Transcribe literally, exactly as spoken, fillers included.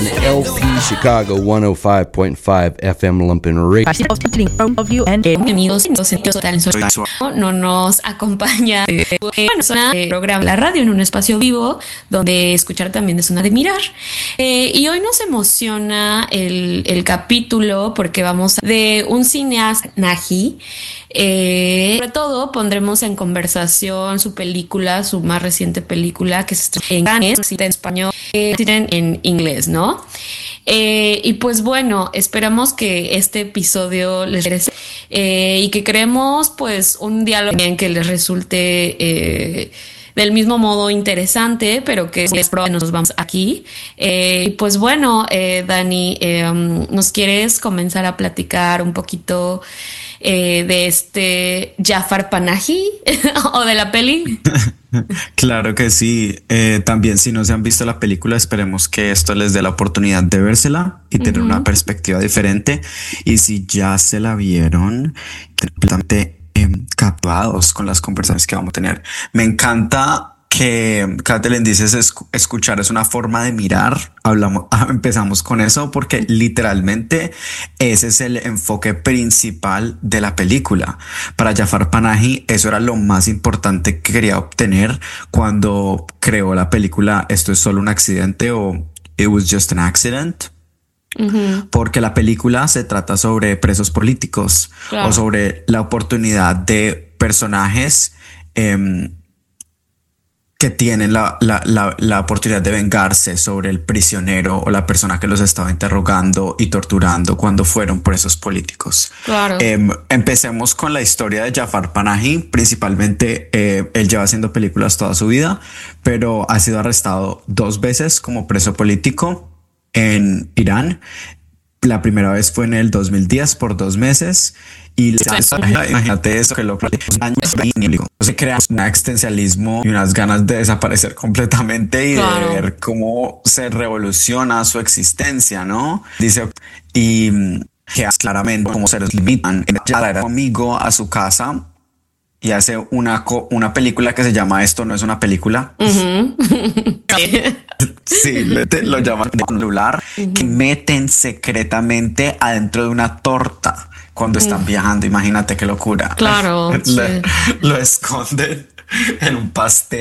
on L P Chicago one oh five point five F M Lumpen Radio. No nos acompaña eh, bueno, zona de programa la radio en un espacio vivo donde escuchar también es una de mirar. Eh, y hoy nos emociona el, el capítulo porque vamos a, de un cineasta Nagy. Eh, sobre todo pondremos en conversación su película, su más reciente película que se estrenó en Cannes, en español, eh, en inglés, ¿no? Eh, y pues bueno, esperamos que este episodio les interese eh, y que creemos pues un diálogo también que les resulte eh, del mismo modo interesante, pero que es probable nos vamos aquí. Eh, y pues bueno, eh, Dani, eh, um, ¿nos quieres comenzar a platicar un poquito eh, de este Jafar Panahi o de la peli? Claro que sí. Eh, también si no se han visto la película, esperemos que esto les dé la oportunidad de vérsela y tener uh-huh. una perspectiva diferente. Y si ya se la vieron, completamente eh, captados con las conversaciones que vamos a tener. Me encanta que Kathleen dices es, escuchar es una forma de mirar. Hablamos, empezamos con eso porque literalmente ese es el enfoque principal de la película. Para Jafar Panahi eso era lo más importante que quería obtener cuando creó la película Esto es solo un accidente o It was just an accident. Uh-huh. Porque la película se trata sobre presos políticos, claro, o sobre la oportunidad de personajes eh, que tienen la, la, la, la oportunidad de vengarse sobre el prisionero o la persona que los estaba interrogando y torturando cuando fueron presos políticos. Claro. Eh, empecemos con la historia de Jafar Panahi. Principalmente eh, él lleva haciendo películas toda su vida, pero ha sido arrestado dos veces como preso político en Irán. La primera vez fue en el dos mil diez por dos meses. Y imagínate eso, que lo se crea un existencialismo y unas ganas de desaparecer completamente y claro, de ver cómo se revoluciona su existencia, ¿no? Dice, y que claramente cómo se les limitan. Ya era amigo a su casa y hace una, una película que se llama Esto no es una película. Uh-huh. Sí, lo llaman de celular, uh-huh, que meten secretamente adentro de una torta cuando uh-huh. están viajando. Imagínate qué locura. Claro. lo, sí. lo esconden en un pastel